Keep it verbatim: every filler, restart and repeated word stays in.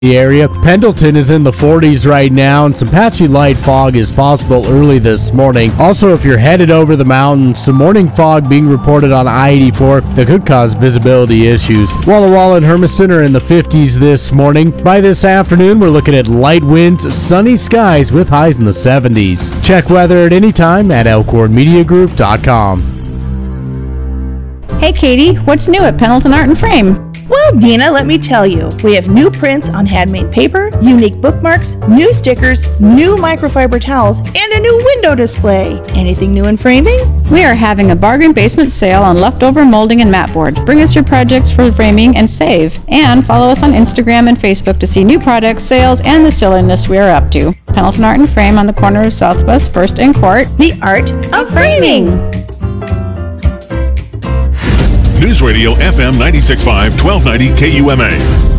The area. Pendleton is in the forties right now, and some patchy light fog is possible early this morning. Also, if you're headed over the mountains, some morning fog being reported on I eighty-four that could cause visibility issues. Walla Walla and Hermiston are in the fifties this morning. By this afternoon, we're looking at light winds, sunny skies with highs in the seventies. Check weather at any time at elkhorn media group dot com. Hey Katie, what's new at Pendleton Art and Frame? Well, Dina, let me tell you, we have new prints on handmade paper, unique bookmarks, new stickers, new microfiber towels, and a new window display. Anything new in framing? We are having a bargain basement sale on leftover molding and mat board. Bring us your projects for framing and save. And follow us on Instagram and Facebook to see new products, sales, and the silliness we are up to. Pendleton Art and Frame on the corner of Southwest first and Court. The art of framing. News Radio F M ninety-six point five, twelve ninety K U M A.